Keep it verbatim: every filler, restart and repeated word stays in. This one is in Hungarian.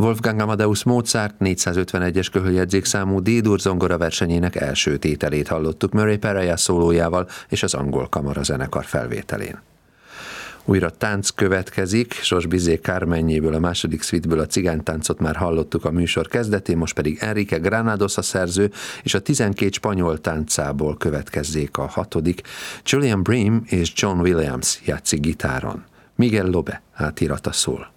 Wolfgang Amadeus Mozart négyszázötvenegyes köhöljegyzékszámú D-dur zongora versenyének első tételét hallottuk Murray Peraya szólójával és az angol kamarazenekar felvételén. Újra tánc következik, Sos Bizet Carmenjéből, a második szvitből a cigánytáncot már hallottuk a műsor kezdetén, most pedig Enrique Granados a szerző, és a tizenkét spanyol táncából következzék a hatodik. Julian Bream és John Williams játszik gitáron. Miguel Lobe átirata szól.